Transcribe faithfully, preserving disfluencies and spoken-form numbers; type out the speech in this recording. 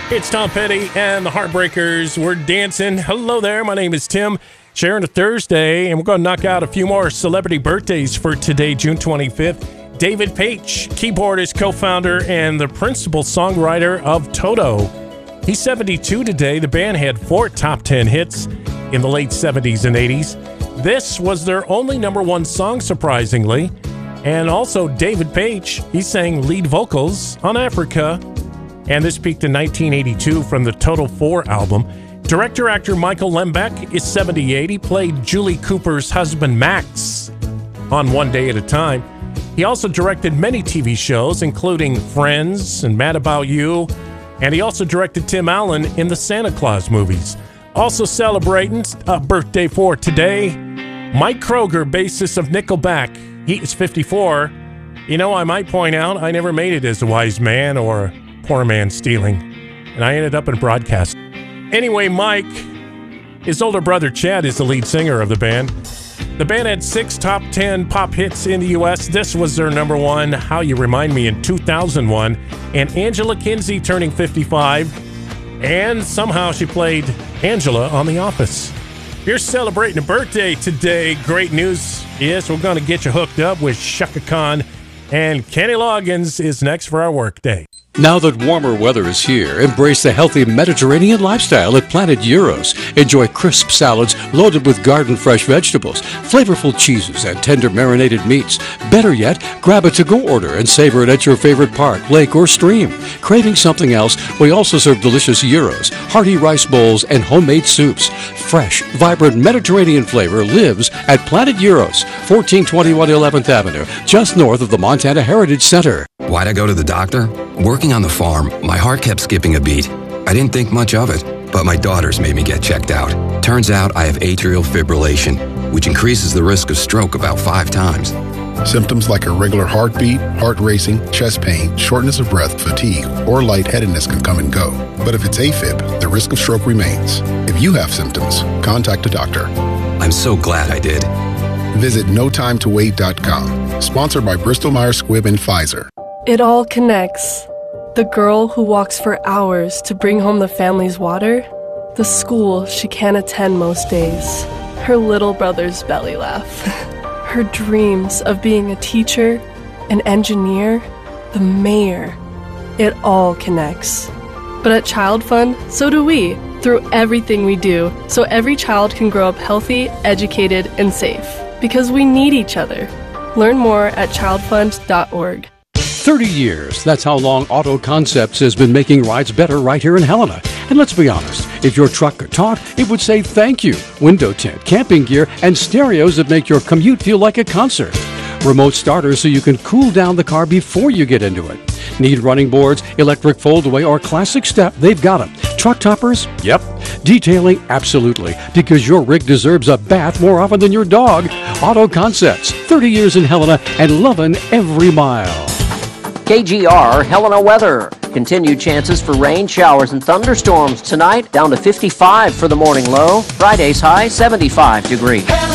It's Tom Petty and the Heartbreakers. We're dancing. Hello there. My name is Tim. Sharing a Thursday, and we're going to knock out a few more celebrity birthdays for today, June twenty-fifth. David Paich, keyboardist, co-founder, and the principal songwriter of Toto. He's seventy-two today. The band had four top ten hits in the late seventies and eighties. This was their only number one song, surprisingly. And also David Paich, he sang lead vocals on Africa. And this peaked in nineteen eighty-two from the Toto four album. Director-actor Michael Lembeck is seventy-eight. He played Julie Cooper's husband, Max, on One Day at a Time. He also directed many T V shows, including Friends and Mad About You. And he also directed Tim Allen in the Santa Claus movies. Also celebrating a birthday for today, Mike Kroger, bassist of Nickelback. He is fifty-four. You know, I might point out, I never made it as a wise man or a poor man stealing, and I ended up in broadcast. Anyway, Mike, his older brother Chad is the lead singer of the band. The band had six top ten pop hits in the U S. This was their number one, How You Remind Me, in two thousand one. And Angela Kinsey turning fifty-five. And somehow she played Angela on The Office. If you're celebrating a birthday today, great news. Yes, we're going to get you hooked up with Chaka Khan. And Kenny Loggins is next for our workday. Now that warmer weather is here, embrace the healthy Mediterranean lifestyle at Planet Euros. Enjoy crisp salads loaded with garden-fresh vegetables, flavorful cheeses, and tender marinated meats. Better yet, grab a to-go order and savor it at your favorite park, lake, or stream. Craving something else? We also serve delicious gyros, hearty rice bowls, and homemade soups. Fresh, vibrant Mediterranean flavor lives at Planet Euros, fourteen twenty-one eleventh Avenue, just north of the Montana Heritage Center. Why'd I go to the doctor? Working on the farm, my heart kept skipping a beat. I didn't think much of it, but my daughters made me get checked out. Turns out I have atrial fibrillation, which increases the risk of stroke about five times. Symptoms like irregular heartbeat, heart racing, chest pain, shortness of breath, fatigue, or lightheadedness can come and go. But if it's AFib, the risk of stroke remains. If you have symptoms, contact a doctor. I'm so glad I did. Visit no time to wait dot com. Sponsored by Bristol Myers Squibb and Pfizer. It all connects. The girl who walks for hours to bring home the family's water, the school she can't attend most days, her little brother's belly laugh, her dreams of being a teacher, an engineer, the mayor. It all connects. But at Child Fund, so do we, through everything we do, so every child can grow up healthy, educated, and safe. Because we need each other. Learn more at child fund dot org. thirty years. That's how long Auto Concepts has been making rides better right here in Helena. And let's be honest, if your truck could talk, it would say thank you. Window tint, camping gear, and stereos that make your commute feel like a concert. Remote starters so you can cool down the car before you get into it. Need running boards, electric foldaway, or classic step? They've got them. Truck toppers? Yep. Detailing? Absolutely. Because your rig deserves a bath more often than your dog. Auto Concepts, thirty years in Helena and loving every mile. K G R Helena weather. Continued chances for rain, showers, and thunderstorms tonight. Down to fifty-five for the morning low. Friday's high, seventy-five degrees.